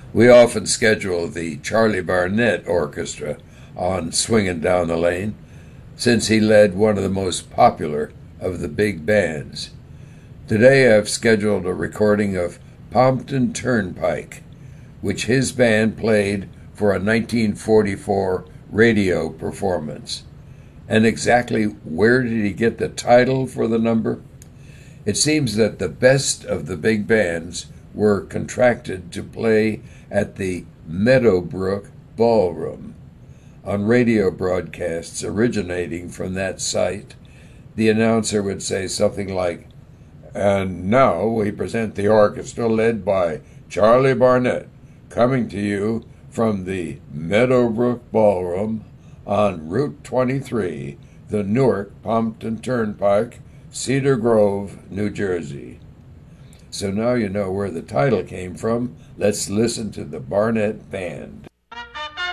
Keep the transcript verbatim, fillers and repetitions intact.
We often schedule the Charlie Barnet Orchestra on Swingin' Down the Lane, since he led one of the most popular of the big bands. Today I've scheduled a recording of Pompton Turnpike, which his band played for a nineteen forty-four radio performance. And exactly where did he get the title for the number? It seems that the best of the big bands were contracted to play at the Meadowbrook Ballroom. On radio broadcasts originating from that site, the announcer would say something like, "And now we present the orchestra led by Charlie Barnet, coming to you from the Meadowbrook Ballroom on Route twenty-three, the Newark-Pompton Turnpike, Cedar Grove, New Jersey." So now you know where the title came from. Let's listen to the Barnet Band.